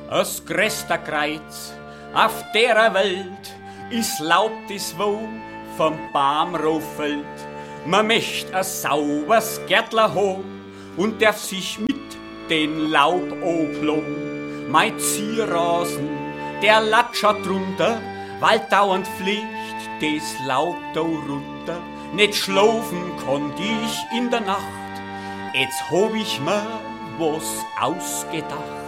Das größte Kreuz auf der Welt ist Laub, das wo vom Baum ruffelt. Man möcht ein sauberes Gärtler haben und darf sich mit den Laub anblauen. Mein Zierrasen, der latschert drunter, weil dauernd fliegt das Laub da runter. Nicht schlafen konnt ich in der Nacht, jetzt hab ich mir was ausgedacht.